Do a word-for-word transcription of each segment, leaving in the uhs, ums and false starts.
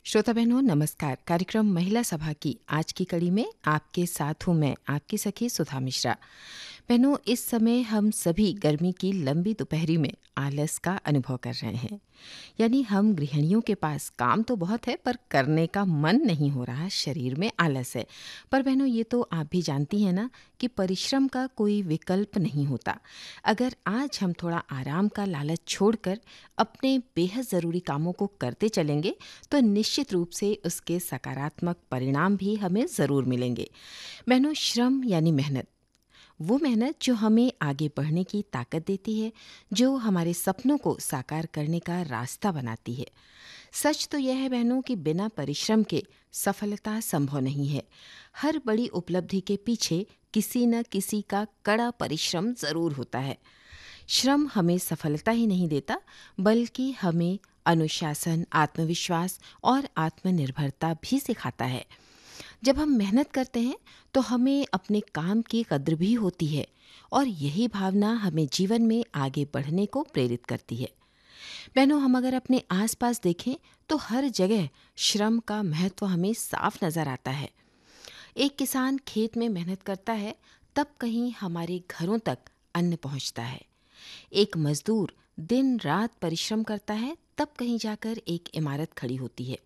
श्रोता बहनों नमस्कार। कार्यक्रम महिला सभा की आज की कड़ी में आपके साथ हूँ मैं, आपकी सखी सुधा मिश्रा। बहनों, इस समय हम सभी गर्मी की लंबी दोपहरी में आलस का अनुभव कर रहे हैं। यानी हम गृहिणियों के पास काम तो बहुत है, पर करने का मन नहीं हो रहा, शरीर में आलस है। पर बहनों, ये तो आप भी जानती हैं ना कि परिश्रम का कोई विकल्प नहीं होता। अगर आज हम थोड़ा आराम का लालच छोड़कर अपने बेहद ज़रूरी कामों को करते चलेंगे तो निश्चित रूप से उसके सकारात्मक परिणाम भी हमें ज़रूर मिलेंगे। बहनों, श्रम यानी मेहनत, वो मेहनत जो हमें आगे बढ़ने की ताकत देती है, जो हमारे सपनों को साकार करने का रास्ता बनाती है। सच तो यह है बहनों कि बिना परिश्रम के सफलता संभव नहीं है। हर बड़ी उपलब्धि के पीछे किसी न किसी का कड़ा परिश्रम ज़रूर होता है। श्रम हमें सफलता ही नहीं देता, बल्कि हमें अनुशासन, आत्मविश्वास और आत्मनिर्भरता भी सिखाता है। जब हम मेहनत करते हैं तो हमें अपने काम की कद्र भी होती है, और यही भावना हमें जीवन में आगे बढ़ने को प्रेरित करती है। बहनों, हम अगर अपने आसपास देखें तो हर जगह श्रम का महत्व हमें साफ नजर आता है। एक किसान खेत में मेहनत करता है, तब कहीं हमारे घरों तक अन्न पहुंचता है। एक मजदूर दिन रात परिश्रम करता है, तब कहीं जाकर एक इमारत खड़ी होती है।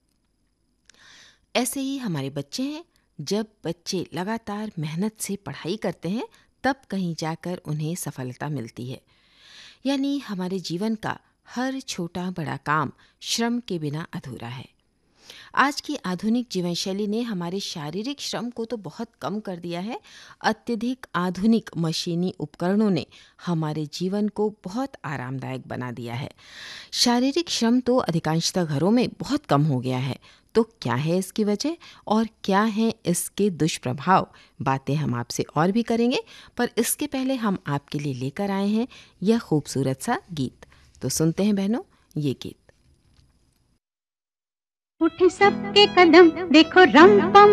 ऐसे ही हमारे बच्चे हैं, जब बच्चे लगातार मेहनत से पढ़ाई करते हैं, तब कहीं जाकर उन्हें सफलता मिलती है। यानी हमारे जीवन का हर छोटा बड़ा काम श्रम के बिना अधूरा है। आज की आधुनिक जीवन शैली ने हमारे शारीरिक श्रम को तो बहुत कम कर दिया है। अत्यधिक आधुनिक मशीनी उपकरणों ने हमारे जीवन को बहुत आरामदायक बना दिया है। शारीरिक श्रम तो अधिकांशतः घरों में बहुत कम हो गया है। तो क्या है इसकी वजह और क्या है इसके दुष्प्रभाव, बातें हम आपसे और भी करेंगे। पर इसके पहले हम आपके लिए लेकर आए हैं यह खूबसूरत सा गीत। तो सुनते हैं बहनों ये गीत। उठे सबके कदम, देखो रम पम